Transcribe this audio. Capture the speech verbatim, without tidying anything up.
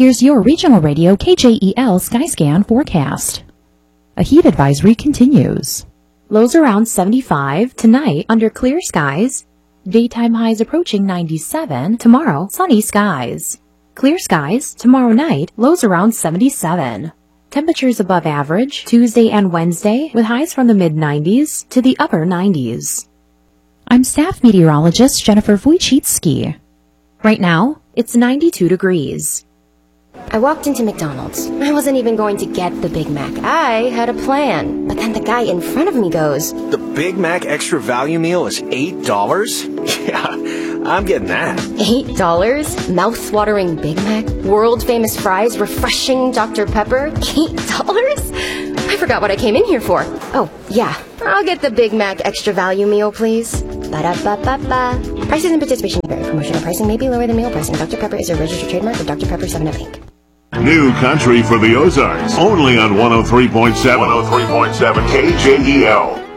Here's your regional radio K J E L Skyscan forecast. A heat advisory continues. Lows around seventy-five tonight under clear skies. Daytime highs approaching ninety-seven. Tomorrow, sunny skies. Clear skies tomorrow night, lows around seventy-seven. Temperatures above average Tuesday and Wednesday with highs from the mid nineties to the upper nineties. I'm staff meteorologist Jennifer Wojcicki. Right now, it's ninety-two degrees. I walked into McDonald's. I wasn't even going to get the Big Mac. I had a plan. But then the guy in front of me goes, "The Big Mac Extra Value Meal is eight dollars? Yeah, I'm getting that." eight dollars? Mouth-watering Big Mac? World-famous fries? Refreshing Doctor Pepper? eight dollars? I forgot what I came in here for. Oh, yeah. I'll get the Big Mac Extra Value Meal, please. Ba-da-ba-ba-ba. Prices and participation vary. Promotional pricing may be lower than meal pricing. Doctor Pepper is a registered trademark of Doctor Pepper seven up Incorporated. New country for the Ozarks, only on one oh three point seven. one oh three point seven K J E L.